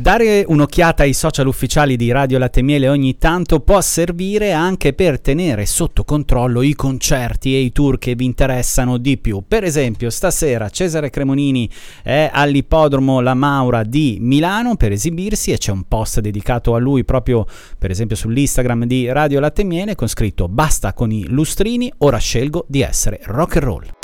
Dare un'occhiata ai social ufficiali di Radio Latte e Miele ogni tanto può servire anche per tenere sotto controllo i concerti e i tour che vi interessano di più. Per esempio, stasera Cesare Cremonini è all'Ippodromo La Maura di Milano per esibirsi e c'è un post dedicato a lui proprio, per esempio, sull'Instagram di Radio Latte e Miele con scritto: basta con i lustrini, ora scelgo di essere rock and roll.